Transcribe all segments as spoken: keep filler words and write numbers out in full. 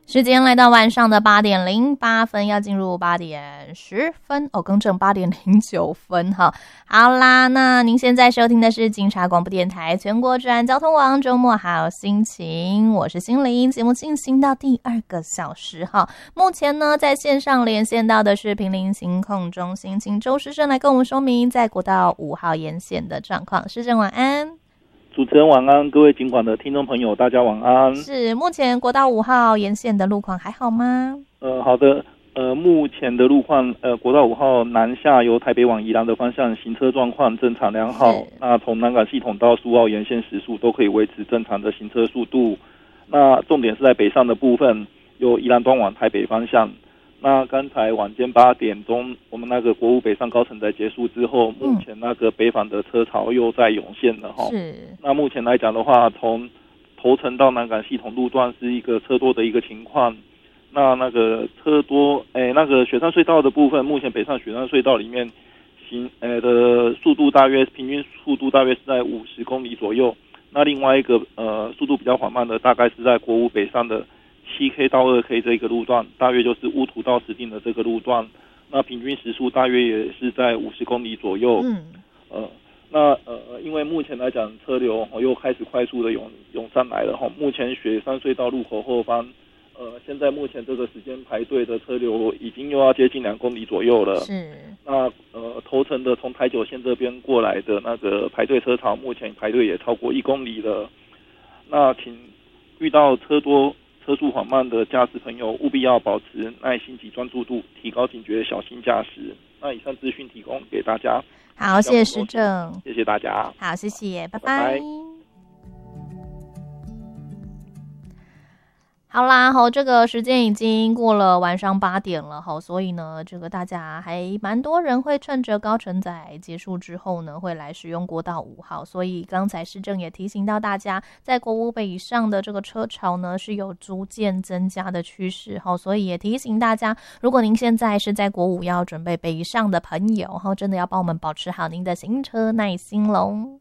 时间来到晚上的八点零八分，要进入八点十分哦，更正八点零九分哈。好啦，那您现在收听的是警察广播电台全国治安交通网周末好心情，我是心灵，节目进行到第二个小时哈。目前呢，在线上连线到的是坪林行控中心，请周师生来跟我们说明在国道五号沿线的状况。师生晚安。 主持人晚安，各位警广的听众朋友，大家晚安。 是，目前国道五号沿线的路况还好吗？ 呃，好的，呃，目前的路况，呃，国道五号南下由台北往宜兰的方向，行车状况正常良好。那从南港系统到苏澳沿线时速都可以维持正常的行车速度。那重点是在北上的部分，由宜兰端往台北方向。那刚才晚间八点钟，我们那个国五北上高承载结束之后，目前那个北返的车潮又在涌现了哈。是。那目前来讲的话，从头城到南港系统路段是一个车多的一个情况。那那个车多，诶，那个雪山隧道的部分，目前北上雪山隧道里面行，呃的速度大约平均速度大约是在五十公里左右。那另外一个呃速度比较缓慢的，大概是在国五北上的七 K 到二 K 这一个路段，大约就是乌土到石碇的这个路段，那平均时速大约也是在五十公里左右。嗯，呃，那呃，因为目前来讲，车流、哦、又开始快速的涌涌上来了哈。目前雪山隧道路口后方，呃，现在目前这个时间排队的车流已经又要接近两公里左右了。是。那呃，头城的从台九线这边过来的那个排队车潮，目前排队也超过一公里了。那请遇到车多、车速缓慢的驾驶朋友，务必要保持耐心及专注度，提高警觉，小心驾驶。那以上资讯提供给大家。 好，谢谢时政， 谢谢大家。 好，谢谢，拜拜。 拜拜。 好啦，好，这个时间已经过了晚上八点了，好，所以呢，这个大家还蛮多人会趁着高承载结束之后呢，会来使用国道五号，所以刚才市政也提醒到大家，在国五北以上的这个车潮呢是有逐渐增加的趋势，好，所以也提醒大家，如果您现在是在国五要准备北上的朋友，好，真的要帮我们保持好您的行车耐心喽。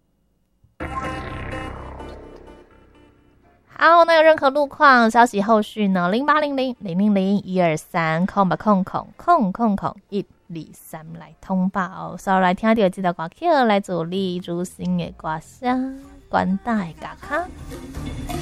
好，那有任何路况消息后续呢？零八零零零零零一二三空吧空空空空空一二三来通报。所以来听到这个歌曲来做你主心的歌声，关大的歌卡。